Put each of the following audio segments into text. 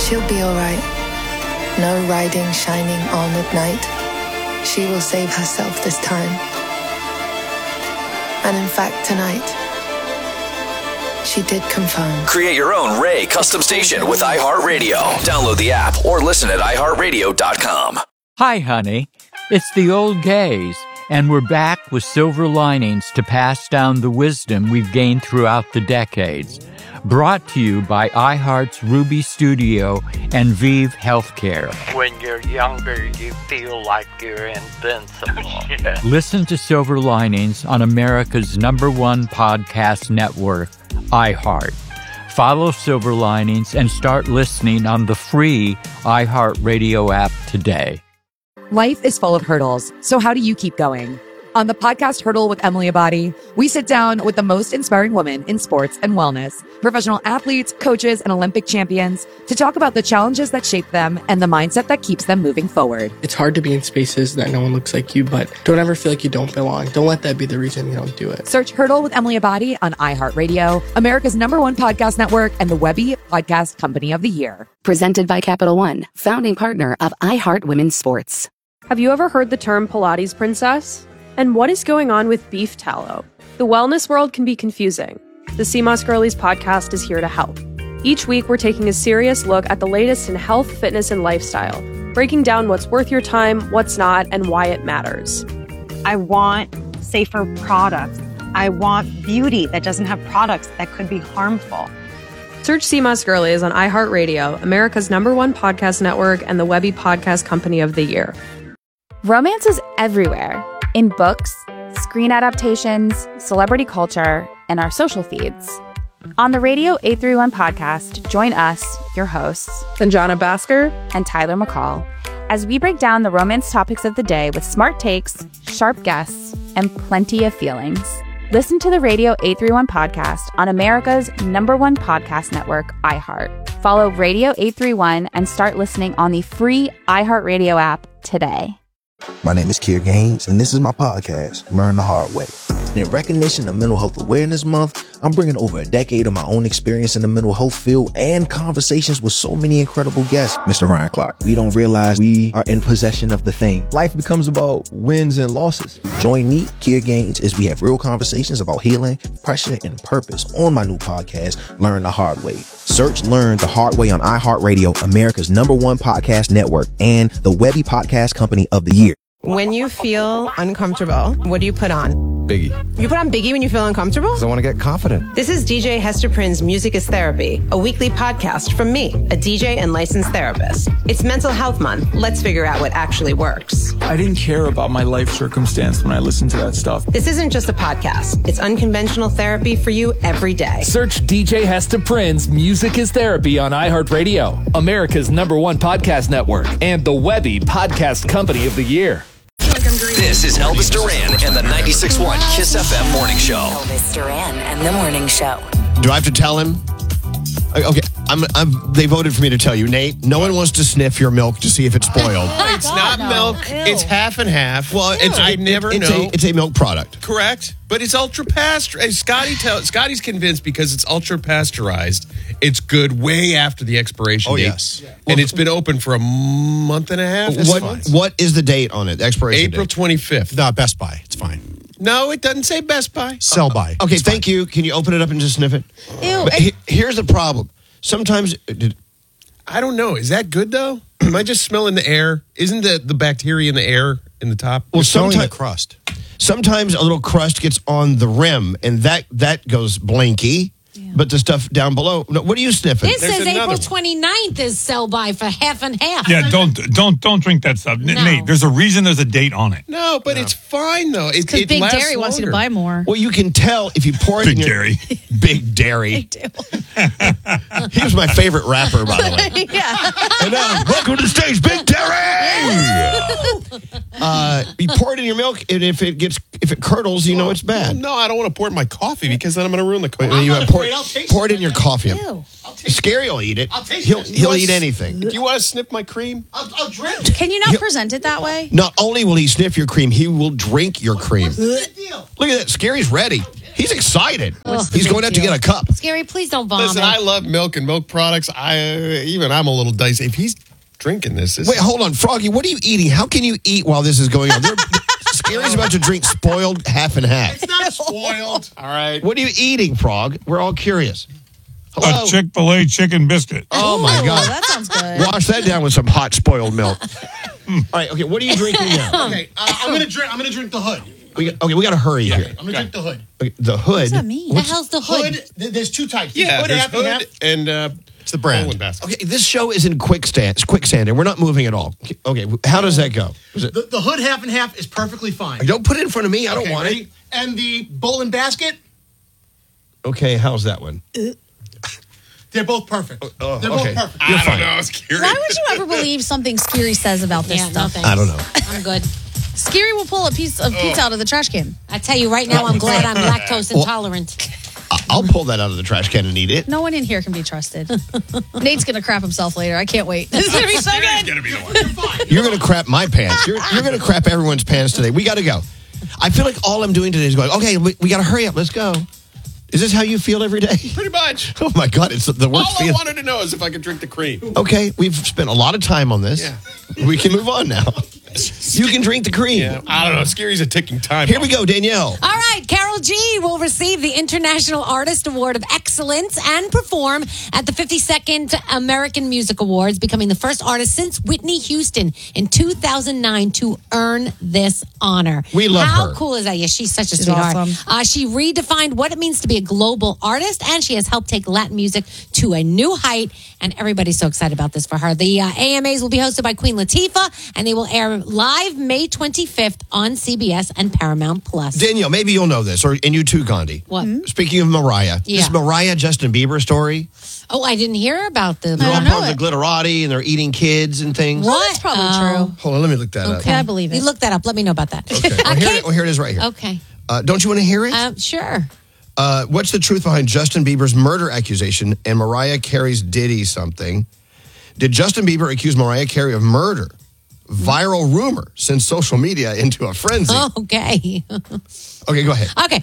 She'll be all right. No riding shining armored knight. She will save herself this time. And in fact, tonight, she did confirm. Create your own Ray custom station with iHeartRadio. Download the app or listen at iHeartRadio.com. Hi, honey. It's the old gays, and we're back with silver linings to pass down the wisdom we've gained throughout the decades. Brought to you by iHeart's Ruby Studio and Vive Healthcare. When you're younger, you feel like you're invincible. Yeah. Listen to Silver Linings on America's #1 podcast network, iHeart. Follow Silver Linings and start listening on the free iHeartRadio app today. Life is full of hurdles, so how do you keep going? On the podcast Hurdle with Emily Abadi, we sit down with the most inspiring women in sports and wellness, professional athletes, coaches, and Olympic champions to talk about the challenges that shape them and the mindset that keeps them moving forward. It's hard to be in spaces that no one looks like you, but don't ever feel like you don't belong. Don't let that be the reason you don't do it. Search Hurdle with Emily Abadi on iHeartRadio, America's #1 podcast network, and the Webby Podcast Company of the Year. Presented by Capital One, founding partner of iHeart Women's Sports. Have you ever heard the term Pilates princess? And what is going on with beef tallow? The wellness world can be confusing. The CMOS Girlies podcast is here to help. Each week, we're taking a serious look at the latest in health, fitness, and lifestyle, breaking down what's worth your time, what's not, and why it matters. I want safer products. I want beauty that doesn't have products that could be harmful. Search CMOS Girlies on iHeartRadio, America's #1 podcast network, and the Webby Podcast Company of the Year. Romance is everywhere. In books, screen adaptations, celebrity culture, and our social feeds. On the Radio 831 podcast, join us, your hosts, Sanjana Bhaskar and Tyler McCall, as we break down the romance topics of the day with smart takes, sharp guests, and plenty of feelings. Listen to the Radio 831 podcast on America's #1 podcast network, iHeart. Follow Radio 831 and start listening on the free iHeartRadio app today. My name is Keir Gaines, and this is my podcast, Learn the Hard Way. In recognition of Mental Health Awareness Month, I'm bringing over a decade of my own experience in the mental health field and conversations with so many incredible guests. Mr. Ryan Clark, we don't realize we are in possession of the thing. Life becomes about wins and losses. Join me, Keir Gaines, as we have real conversations about healing, pressure, and purpose on my new podcast, Learn the Hard Way. Search Learn the Hard Way on iHeartRadio, America's #1 podcast network, and the Webby Podcast Company of the Year. When you feel uncomfortable, what do you put on? Biggie. You put on Biggie when you feel uncomfortable? Because I want to get confident. This is DJ Hester Prynne's Music is Therapy, a weekly podcast from me, a DJ and licensed therapist. It's Mental Health Month. Let's figure out what actually works. I didn't care about my life circumstance when I listened to that stuff. This isn't just a podcast. It's unconventional therapy for you every day. Search DJ Hester Prynne's Music is Therapy on iHeartRadio, America's #1 podcast network, and the Webby Podcast Company of the Year. This is Elvis Duran and the 96.1 KISS FM Morning Show. Elvis Duran and the Morning Show. Do I have to tell him? Okay, they voted for me to tell you, Nate. No one wants to sniff your milk to see if it's spoiled. It's not milk. Ew. It's half and half. Well, I never know. It's a milk product. Correct, but it's ultra pasteurized. Scotty's convinced because it's ultra pasteurized. It's good way after the expiration date. Yes. And it's been open for a month and a half. What is the date on it? Expiration April date? 25th. No, Best Buy. It's fine. No, it doesn't say Best Buy. Sell by. Okay, thank you. Can you open it up and just sniff it? Ew. But here's the problem. Sometimes... I don't know. Is that good, though? Am I just smelling the air? Isn't the bacteria in the air in the top? Well, sometimes the crust. Sometimes a little crust gets on the rim, and that goes blanky. Yeah. But the stuff down below, no, what are you sniffing? It says April 29th is sell by for half and half. Yeah, don't drink that stuff. No. Nate, there's a reason there's a date on it. No, but it's fine, though. Because Big Dairy wants you to buy more. Well, you can tell if you pour it in your... Dairy. Big Dairy. He was my favorite rapper, by the way. Yeah. And welcome to the stage, Big Dairy! You pour it in your milk, and if it curdles, you know it's bad. No, I don't want to pour it in my coffee because then I'm going to ruin the coffee. Pour it in your coffee. Scary will eat it. He'll eat anything. Do you want to sniff my cream? I'll drink. Can you not present it that way? Not only will he sniff your cream, he will drink your cream. Look at that. Scary's ready. He's excited. Oh, He's going out to get a cup. Scary, please don't vomit. Listen, I love milk and milk products. I'm a little dicey. If he's drinking this. Wait, hold on. Froggy, what are you eating? How can you eat while this is going on? Scary's about to drink spoiled half and half. It's not spoiled. All right. What are you eating, Frog? We're all curious. Hello? A Chick-fil-A chicken biscuit. Oh, my God. That sounds good. Wash that down with some hot spoiled milk. All right, okay, what are you drinking now? Okay, I'm gonna drink the Hood. We got to hurry here. I'm gonna drink the Hood. Okay, the Hood? What does that mean? The hell's the Hood? There's two types. Yeah, Hood, there's half and half. Hood and It's the brand. Poland basket. Okay, this show is in quicksand, and we're not moving at all. Okay, how does that go? The Hood half and half is perfectly fine. Don't put it in front of me. I don't want ready? it. And the bowl and basket, Okay, how's that one? they're both perfect. They're okay. both perfect. You're I fine. don't know. Scary. Why would you ever believe something Scary says about this Yeah, no stuff? thanks. I don't know. I'm good. Scary will pull a piece of pizza out of the trash can. I tell you right now, I'm glad I'm lactose intolerant. I'll pull that out of the trash can and eat it. No one in here can be trusted. Nate's going to crap himself later. I can't wait. This is going to be so Scary's good. gonna be the one. You're going to crap my pants. You're going to crap everyone's pants today. We got to go. I feel like all I'm doing today is going, okay, we got to hurry up. Let's go. Is this how you feel every day? Pretty much. Oh, my God. It's the worst All I feeling. wanted to know is if I could drink the cream. Okay, we've spent a lot of time on this. Yeah. We can move on now. You can drink the cream. Yeah, I don't know. Scary's a ticking time. Here we go, Danielle. All right, Carol G will receive the International Artist Award of Excellence and perform at the 52nd American Music Awards, becoming the first artist since Whitney Houston in 2009 to earn this honor. We love How her. cool is that? Yeah, she's such a She's sweetheart. awesome. She redefined what it means to be a global artist, and she has helped take Latin music to a new height, and everybody's so excited about this for her. The AMAs will be hosted by Queen Latifah, and they will air live May 25th on CBS and Paramount Plus. Danielle, maybe you'll know this, and you too, Gandhi. What? Speaking of Mariah, Yeah. this Mariah Justin Bieber story. Oh, I didn't hear about the. They're all part of the glitterati, and they're eating kids and things. What? That's probably true. Hold on, let me look that up. Okay. Yeah, I believe it. You look that up. Let me know about that. Okay. Here it is right here. Okay. Don't you want to hear it? Sure. What's the truth behind Justin Bieber's murder accusation and Mariah Carey's Diddy something? Did Justin Bieber accuse Mariah Carey of murder? Viral rumor sends social media into a frenzy. Okay. Okay, go ahead. Okay.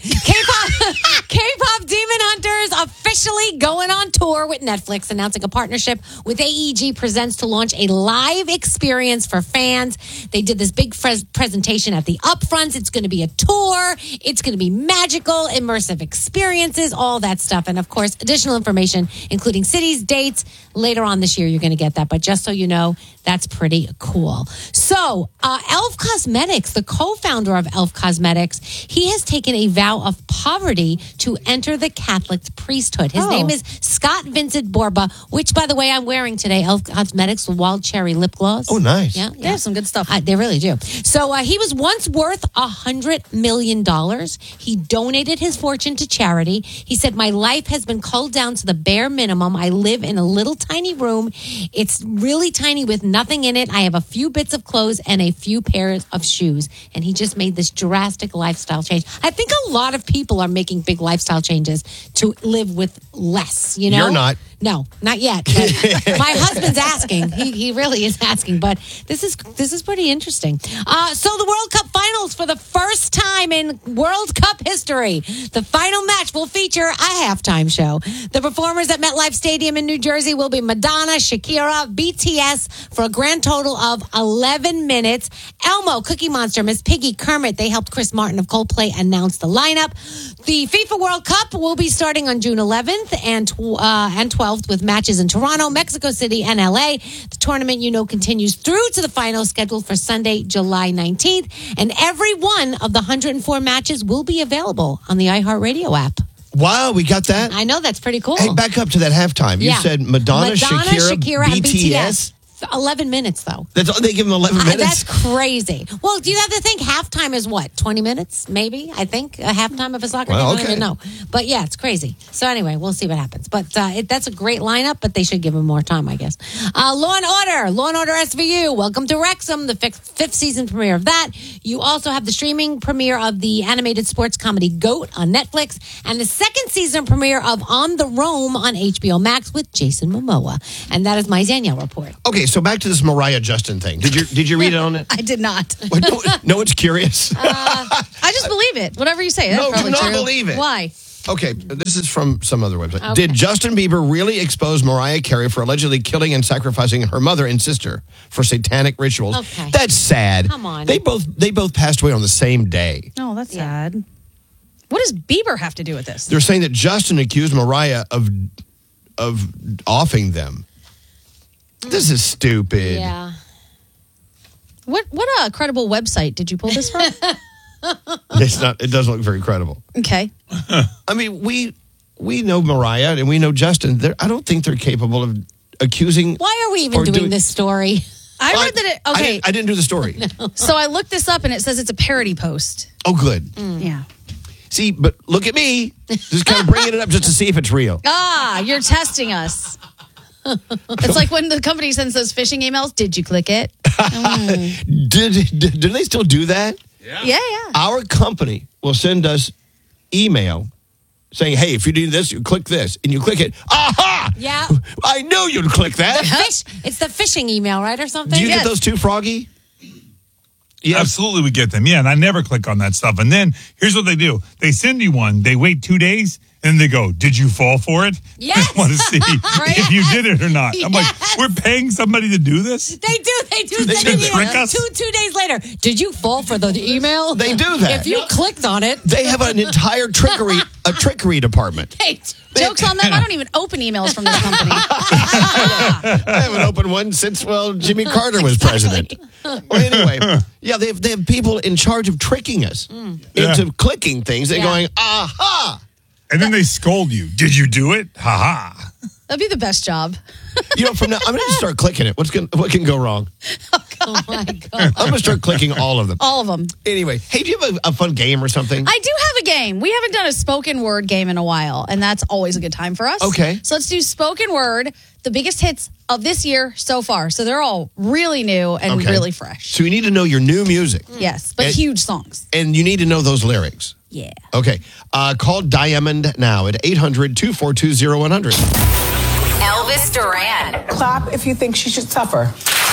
K-pop Demon Hunters officially going on tour with Netflix, announcing a partnership with AEG Presents to launch a live experience for fans. They did this big presentation at the Upfronts. It's going to be a tour. It's going to be magical, immersive experiences, all that stuff. And of course, additional information, including cities, dates. Later on this year, you're going to get that. But just so you know, that's pretty cool. So, Elf Cosmetics, the co-founder of Elf Cosmetics, he has taken a vow of poverty to enter the Catholic priesthood. His name is Scott Vincent Borba, which, by the way, I'm wearing today. Elf Cosmetics Wild Cherry Lip Gloss. Oh, nice. Yeah, They have some good stuff. they really do. So he was once worth $100 million. He donated his fortune to charity. He said, "My life has been culled down to the bare minimum. I live in a little tiny room. It's really tiny with nothing in it. I have a few bits of clothes and a few pairs of shoes." And he just made this drastic lifestyle change. I think a lot of people are making big lifestyle changes to live with less, you know? You're not. No, not yet. But my husband's asking. He really is asking. But this is pretty interesting. So the World Cup finals for the first time in World Cup history. The final match will feature a halftime show. The performers at MetLife Stadium in New Jersey will be Madonna, Shakira, BTS for a grand total of 11 minutes. Elmo, Cookie Monster, Miss Piggy, Kermit. They helped Chris Martin of Coldplay announce the lineup. The FIFA World Cup will be starting on June 11th and 12th with matches in Toronto, Mexico City, and LA. The tournament, continues through to the final, scheduled for Sunday, July 19th. And every one of the 104 matches will be available on the iHeartRadio app. Wow, we got that? I know, that's pretty cool. Hey, back up to that halftime. You Yeah. said Madonna, Shakira, and BTS. 11 minutes, though. That's all, they give them 11 minutes? That's crazy. Well, do you have to think halftime is what? 20 minutes, maybe? I think a halftime of a soccer game. I don't even know. But yeah, it's crazy. So anyway, we'll see what happens. But that's a great lineup, but they should give him more time, I guess. Law and Order SVU. Welcome to Wrexham, the fifth season premiere of that. You also have the streaming premiere of the animated sports comedy GOAT on Netflix, and the second season premiere of On the Roam on HBO Max with Jason Momoa. And that is my Danielle report. Okay, so back to this Mariah Justin thing. Did you read it on it? I did not. No one's curious. I just believe it. Whatever you say. No, That's do probably not true. believe it. Why? Okay, this is from some other website. Okay. Did Justin Bieber really expose Mariah Carey for allegedly killing and sacrificing her mother and sister for satanic rituals? Okay. That's sad. Come on. They both passed away on the same day. Oh, that's sad. What does Bieber have to do with this? They're saying that Justin accused Mariah of offing them. This is stupid. Yeah. What credible website did you pull this from? It's not. It doesn't look very credible. Okay. I mean, we know Mariah and we know Justin. I don't think they're capable of accusing. Why are we even doing this story? I read that it. Okay. I didn't do the story. So I looked this up and it says it's a parody post. Oh, good. Yeah. See, but look at me. Just kind of bringing it up just to see if it's real. Ah, you're testing us. It's like when the company sends those phishing emails. Did you click it? Did they still do that? Yeah. Our company will send us email saying, hey, if you do this, you click this. And you click it. Aha! Yeah. I knew you'd click that. It's the phishing email, right, or something? Do you get those too, Froggy? Yeah, absolutely, we get them. Yeah, and I never click on that stuff. And then here's what they do: they send you one, they wait 2 days, and they go, "Did you fall for it?" Yes. I want to see if you did it or not. I'm like, we're paying somebody to do this. They do. They Send you trick us? 2 days later. Did you fall for the email? They do that. If you clicked on it, They have an entire trickery department. Hey, jokes on them. I don't even open emails from this company. I haven't opened one since, Jimmy Carter was president. Well, anyway, yeah, they have people in charge of tricking us into clicking things and going, aha! And then they scold you. Did you do it? Ha ha. That'd be the best job. From now, I'm going to start clicking it. What can go wrong? oh my God. I'm going to start clicking all of them. All of them. Anyway, hey, do you have a fun game or something? I do have a game. We haven't done a spoken word game in a while, and that's always a good time for us. Okay. So let's do spoken word, the biggest hits of this year so far. So they're all really new and really fresh. So you need to know your new music. Yes, but huge songs. And you need to know those lyrics. Yeah. Okay. Call Diamond now at 800-242-0100. Elvis Duran. Clap if you think she should suffer.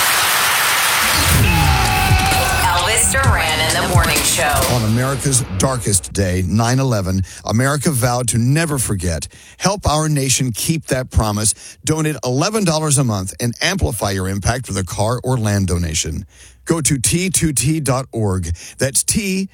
Elvis Duran in the morning show. On America's darkest day, 9/11, America vowed to never forget. Help our nation keep that promise. Donate $11 a month and amplify your impact with a car or land donation. Go to T2T.org. That's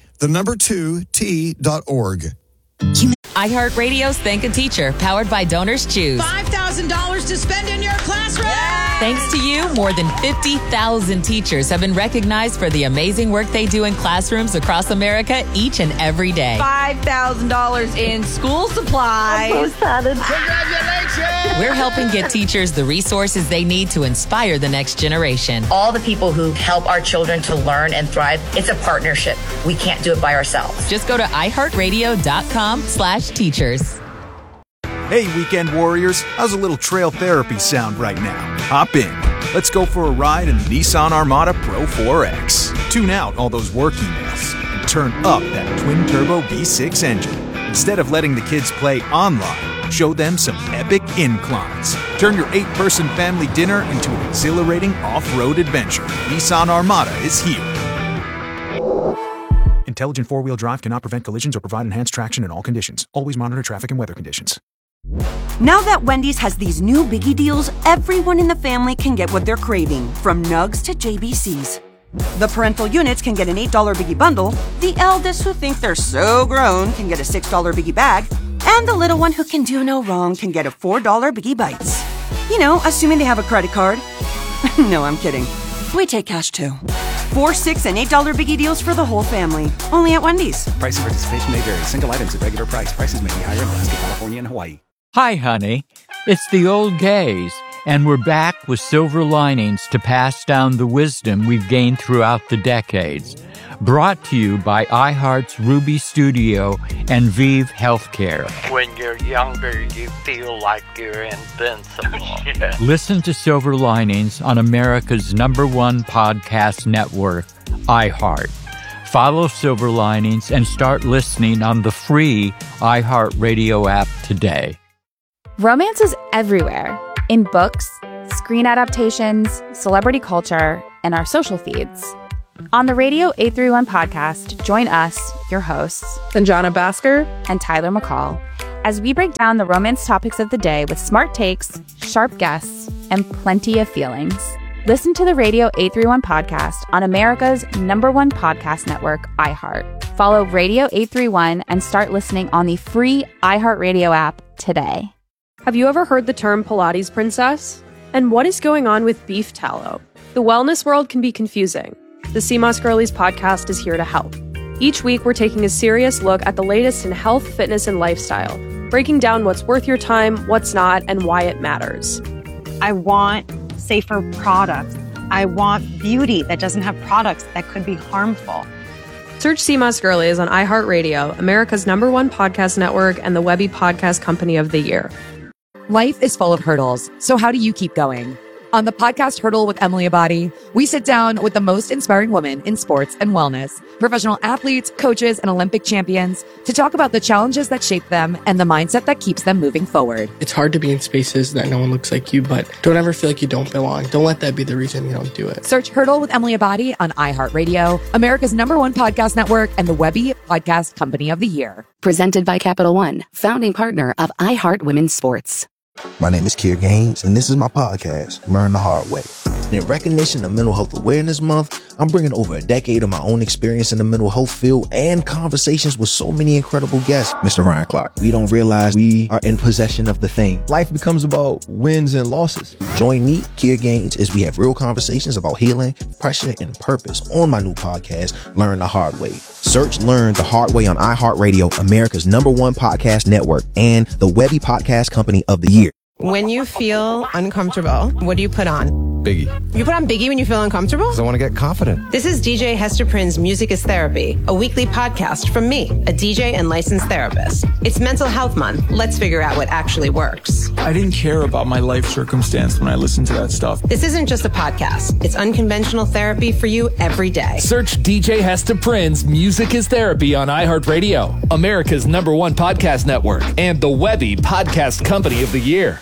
T2T.org. iHeartRadio's Thank a Teacher, powered by Donors Choose. $5,000 to spend in your classroom. Thanks to you, more than 50,000 teachers have been recognized for the amazing work they do in classrooms across America each and every day. $5,000 in school supplies. I'm so excited. Congratulations! We're helping get teachers the resources they need to inspire the next generation. All the people who help our children to learn and thrive, it's a partnership. We can't do it by ourselves. Just go to iHeartRadio.com/teachers. Hey, weekend warriors, how's a little trail therapy sound right now? Hop in. Let's go for a ride in the Nissan Armada Pro 4X. Tune out all those work emails and turn up that twin-turbo V6 engine. Instead of letting the kids play online, show them some epic inclines. Turn your 8-person family dinner into an exhilarating off-road adventure. Nissan Armada is here. Intelligent four-wheel drive cannot prevent collisions or provide enhanced traction in all conditions. Always monitor traffic and weather conditions. Now that Wendy's has these new Biggie deals, everyone in the family can get what they're craving, from Nugs to JBCs. The parental units can get an $8 Biggie bundle, the eldest who think they're so grown can get a $6 Biggie bag, and the little one who can do no wrong can get a $4 Biggie Bites. You know, assuming they have a credit card. No, I'm kidding. We take cash too. 4, 6, and $8 Biggie deals for the whole family. Only at Wendy's. Price and participation may vary. Single items at regular price. Prices may be higher in Alaska, California, and Hawaii. Hi, honey. It's the old gays, and we're back with silver linings to pass down the wisdom we've gained throughout the decades. Brought to you by iHeart's Ruby Studio and Vive Healthcare. When you're younger, you feel like you're invincible. Listen to Silver Linings on America's #1 podcast network, iHeart. Follow Silver Linings and start listening on the free iHeartRadio app today. Romance is everywhere. In books, screen adaptations, celebrity culture, and our social feeds. On the Radio 831 podcast, join us, your hosts, Sanjana Bhaskar and Tyler McCall, as we break down the romance topics of the day with smart takes, sharp guests, and plenty of feelings. Listen to the Radio 831 podcast on America's #1 podcast network, iHeart. Follow Radio 831 and start listening on the free iHeartRadio app today. Have you ever heard the term Pilates princess? And what is going on with beef tallow? The wellness world can be confusing. The CMOS Girlies podcast is here to help. Each week, we're taking a serious look at the latest in health, fitness, and lifestyle, breaking down what's worth your time, what's not, and why it matters. I want safer products. I want beauty that doesn't have products that could be harmful. Search CMOS Girlies on iHeartRadio, America's #1 podcast network, and the Webby Podcast Company of the Year. Life is full of hurdles, so how do you keep going? On the podcast Hurdle with Emily Abadi, we sit down with the most inspiring women in sports and wellness, professional athletes, coaches, and Olympic champions to talk about the challenges that shape them and the mindset that keeps them moving forward. It's hard to be in spaces that no one looks like you, but don't ever feel like you don't belong. Don't let that be the reason you don't do it. Search Hurdle with Emily Abadi on iHeartRadio, America's #1 podcast network, and the Webby Podcast Company of the Year. Presented by Capital One, founding partner of iHeart Women's Sports. My name is Kier Gaines, and this is my podcast, Learn the Hard Way. In recognition of Mental Health Awareness Month, I'm bringing over a decade of my own experience in the mental health field and conversations with so many incredible guests. Mr. Ryan Clark, we don't realize we are in possession of the thing. Life becomes about wins and losses. Join me, Kier Gaines, as we have real conversations about healing, pressure, and purpose on my new podcast, Learn the Hard Way. Search Learn the Hard Way on iHeartRadio, America's #1 podcast network, and the Webby Podcast Company of the Year. When you feel uncomfortable, what do you put on? Biggie. You put on Biggie when you feel uncomfortable? Because I want to get confident. This is DJ Hester Prynne's Music is Therapy, a weekly podcast from me, a DJ and licensed therapist. It's Mental Health Month. Let's figure out what actually works. I didn't care about my life circumstance when I listened to that stuff. This isn't just a podcast. It's unconventional therapy for you every day. Search DJ Hester Prynne's Music is Therapy on iHeartRadio, America's #1 podcast network, and the Webby Podcast Company of the Year.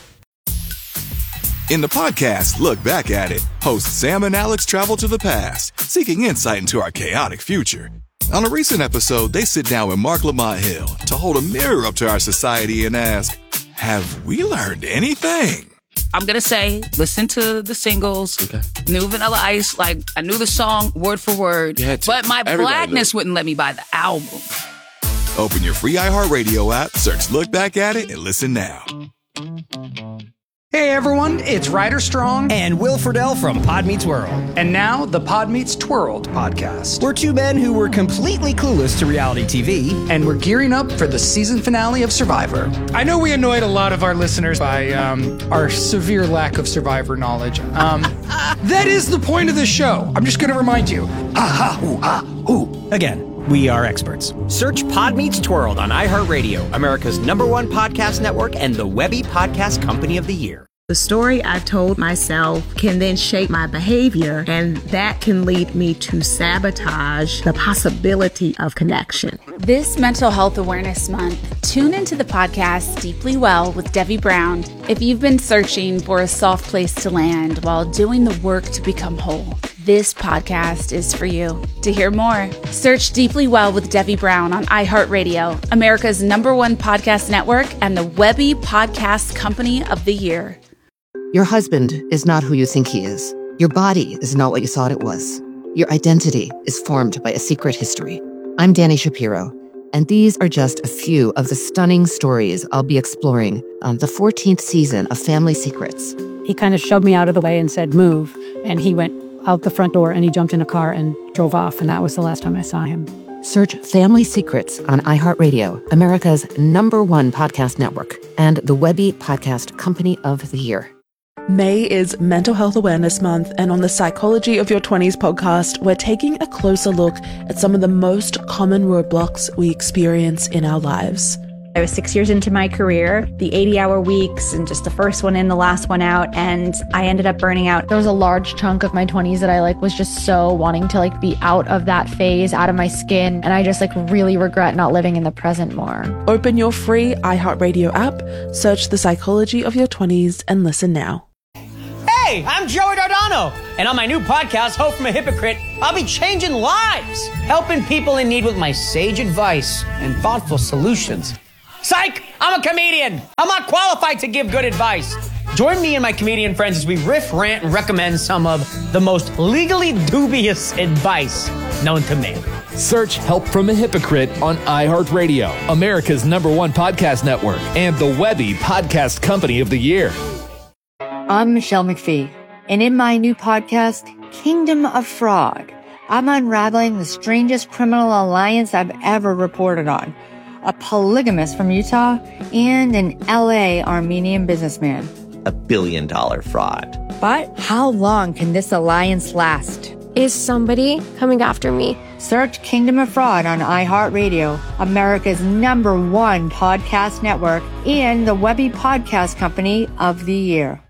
In the podcast, Look Back at It, hosts Sam and Alex travel to the past, seeking insight into our chaotic future. On a recent episode, they sit down with Mark Lamont Hill to hold a mirror up to our society and ask, have we learned anything? I'm going to say, listen to the singles, New Vanilla Ice, like I knew the song word for word, but my blackness wouldn't let me buy the album. Open your free iHeartRadio app, search Look Back at It, and listen now. Hey everyone, it's Ryder Strong and Will Friedle from Pod Meets World. And now, the Pod Meets Twirled podcast. We're two men who were completely clueless to reality TV, and we're gearing up for the season finale of Survivor. I know we annoyed a lot of our listeners by our severe lack of Survivor knowledge. That is the point of the show. I'm just going to remind you. Again. We are experts. Search Pod Meets Twirled on iHeartRadio, America's #1 podcast network, and the Webby Podcast Company of the Year. The story I told myself can then shape my behavior, and that can lead me to sabotage the possibility of connection. This Mental Health Awareness Month, tune into the podcast Deeply Well with Debbie Brown if you've been searching for a soft place to land while doing the work to become whole. This podcast is for you. To hear more, search Deeply Well with Debbie Brown on iHeartRadio, America's #1 podcast network, and the Webby Podcast Company of the Year. Your husband is not who you think he is. Your body is not what you thought it was. Your identity is formed by a secret history. I'm Danny Shapiro, and these are just a few of the stunning stories I'll be exploring on the 14th season of Family Secrets. He kind of shoved me out of the way and said, move. And he went out the front door and he jumped in a car and drove off. And that was the last time I saw him. Search Family Secrets on iHeartRadio, America's #1 podcast network, and the Webby Podcast Company of the Year. May is Mental Health Awareness Month, and on the Psychology of Your 20s podcast, we're taking a closer look at some of the most common roadblocks we experience in our lives. I was 6 years into my career, the 80-hour weeks and just the first one in, the last one out, and I ended up burning out. There was a large chunk of my 20s that I was just so wanting to be out of that phase, out of my skin, and I just really regret not living in the present more. Open your free iHeartRadio app, search The Psychology of Your 20s, and listen now. Hey, I'm Joey Dardano, and on my new podcast, Hope from a Hypocrite, I'll be changing lives, helping people in need with my sage advice and thoughtful solutions. Psych! I'm a comedian. I'm not qualified to give good advice. Join me and my comedian friends as we riff, rant, and recommend some of the most legally dubious advice known to man. Search Help from a Hypocrite on iHeartRadio, America's #1 podcast network, and the Webby Podcast Company of the Year. I'm Michelle McPhee, and in my new podcast, Kingdom of Fraud, I'm unraveling the strangest criminal alliance I've ever reported on. A polygamist from Utah and an LA Armenian businessman. $1 billion fraud. But how long can this alliance last? Is somebody coming after me? Search Kingdom of Fraud on iHeartRadio, America's #1 podcast network, and the Webby Podcast Company of the Year.